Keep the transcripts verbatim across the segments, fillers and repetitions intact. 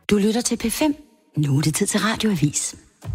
Du lytter til P fem. Nu er det tid til Radioavis.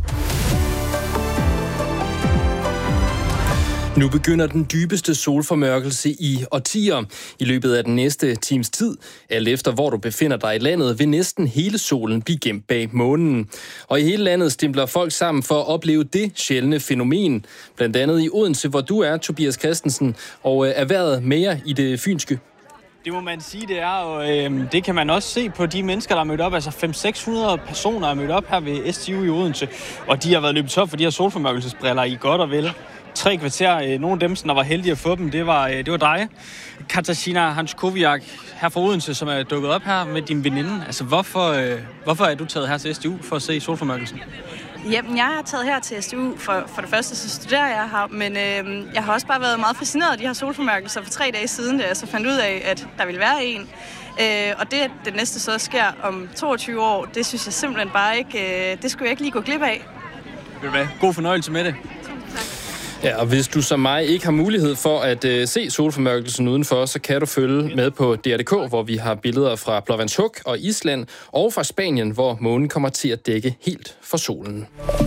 Nu begynder den dybeste solformørkelse i årtier. I løbet af den næste times tid, alt efter hvor du befinder dig i landet, vil næsten hele solen blive gemt bag månen. Og i hele landet stimpler folk sammen for at opleve det sjældne fænomen. Blandt andet i Odense, hvor du er, Tobias Christensen, og er vejret mere i det fynske. Det må man sige, det er, og øh, det kan man også se på de mennesker, der er mødt op. Altså fem til seks hundrede personer er mødt op her ved S T U i Odense, og de har været løbet op for de her solformørkelsesbriller i godt og vel tre kvarter. Nogle af dem, der var heldige at få dem, det var, det var dig, Katarzyna Hanskowiak, her fra Odense, som er dukket op her med din veninde. Altså, hvorfor, øh, hvorfor er du taget her til S T U for at se solformørkelsen? Jamen, jeg er taget her til S T U. For, for det første, så studerer jeg her, men øh, jeg har også bare været meget fascineret af de her solformørkelser for tre dage siden, da jeg så fandt ud af, at der ville være en. Øh, og det, at det næste så sker om toogtyve år, det synes jeg simpelthen bare ikke, øh, det skulle jeg ikke lige gå glip af. Ved du hvad? God fornøjelse med det. Ja, og hvis du som mig ikke har mulighed for at øh, se solformørkelsen udenfor, så kan du følge med på D R punktum D K, hvor vi har billeder fra Blåvandshuk og Island, og fra Spanien, hvor månen kommer til at dække helt for solen.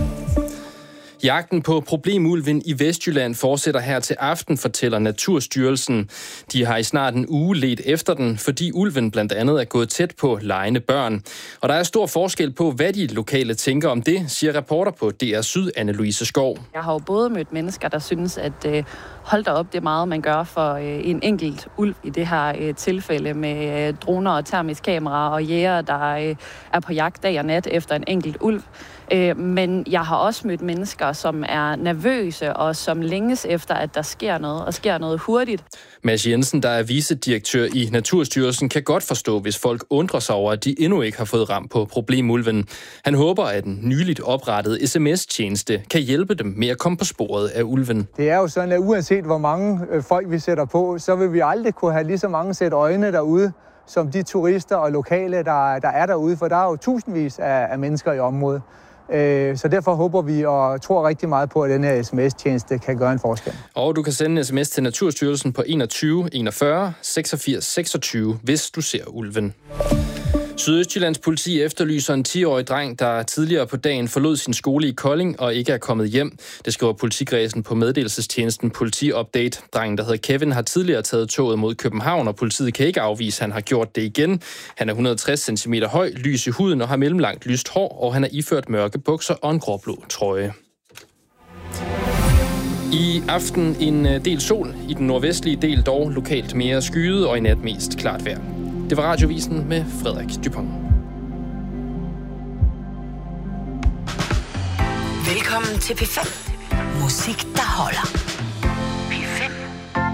Jagten på problemulven i Vestjylland fortsætter her til aften, fortæller Naturstyrelsen. De har i snart en uge ledt efter den, fordi ulven blandt andet er gået tæt på legende børn. Og der er stor forskel på, hvad de lokale tænker om det, siger reporter på D R Syd, Anne-Louise Skov. Jeg har jo både mødt mennesker, der synes, at øh, hold da op, det er meget, man gør for øh, en enkelt ulv i det her øh, tilfælde med øh, droner og termisk kamera og jæger, der øh, er på jagt dag og nat efter en enkelt ulv. Øh, men jeg har også mødt mennesker, som er nervøse og som længes efter, at der sker noget, og sker noget hurtigt. Mads Jensen, der er vicedirektør i Naturstyrelsen, kan godt forstå, hvis folk undrer sig over, at de endnu ikke har fået ramt på problemulven. Han håber, at den nyligt oprettede S M S-tjeneste kan hjælpe dem med at komme på sporet af ulven. Det er jo sådan, at uanset hvor mange folk vi sætter på, så vil vi aldrig kunne have lige så mange sæt øjne derude, som de turister og lokale, der, der er derude, for der er jo tusindvis af, af mennesker i området. Så derfor håber vi og tror rigtig meget på, at den her S M S-tjeneste kan gøre en forskel. Og du kan sende en sms til Naturstyrelsen på enogtyve enogfyrre seksogfirs seksogtyve, hvis du ser ulven. Sydøstjyllands politi efterlyser en ti-årig dreng, der tidligere på dagen forlod sin skole i Kolding og ikke er kommet hjem. Det skriver politikredsen på meddelelsestjenesten Politi Update. Drengen, der hedder Kevin, har tidligere taget toget mod København, og politiet kan ikke afvise, at han har gjort det igen. Han er et hundrede og tres centimeter høj, lys i huden og har mellemlangt lyst hår, og han er iført mørke bukser og en gråblå trøje. I aften en del sol, i den nordvestlige del dog lokalt mere skyet og i nat mest klart vejr. Det var Radiovisen med Frederik Dupont. Velkommen til P fem. Musik, der holder.